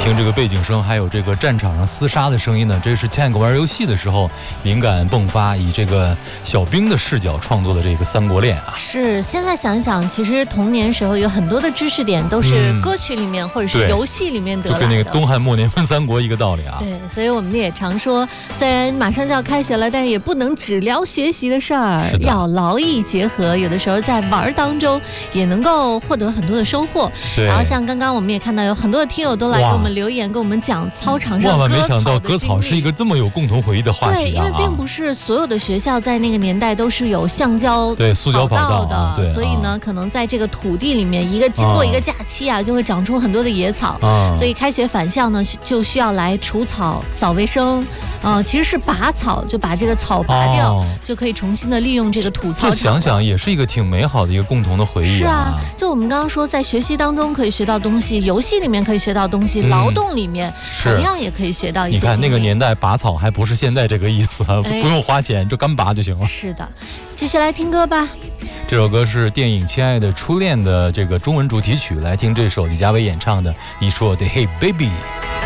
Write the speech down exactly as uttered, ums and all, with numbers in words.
听这个背景声，还有这个战场上厮杀的声音呢，这是 Tank 玩游戏的时候灵感迸发，以这个小兵的视角创作的这个三国恋啊。 是，现在想想，其实童年时候有很多的知识点都是歌曲里面、嗯、或者是游戏里面得来的， 就跟那个东汉末年分三国一个道理啊。 对，所以我们也常说，虽然马上就要开学了，但是也不能只聊学习的事儿，要劳逸结合。有的时候在玩当中也能够获得很多的收获。然后像刚刚我们也看到有很多的听友都来给我们留言，跟我们讲操场上割草的经历。万万没想到割草是一个这么有共同回忆的话题啊！ 对，因为并不是所有的学校在那个年代都是有橡胶对塑胶跑道的， 啊、对，所以呢、啊，可能在这个土地里面，一个经过一个假期啊，啊就会长出很多的野草。啊、所以开学返校呢，就需要来除草、扫卫生。呃，其实是拔草，就把这个草拔掉，哦、就可以重新的利用这个土操场。 这想想也是一个挺美好的一个共同的回忆啊。 是啊，就我们刚刚说，在学习当中可以学到东西，游戏里面可以学到东西，嗯、劳动里面同样也可以学到一些。 你看那个年代拔草还不是现在这个意思，哎、不用花钱，就干拔就行了。 是的，继续来听歌吧。 这首歌是电影《亲爱的初恋》的这个中文主题曲，来听这首李佳薇演唱的《你说的 Hey Baby》。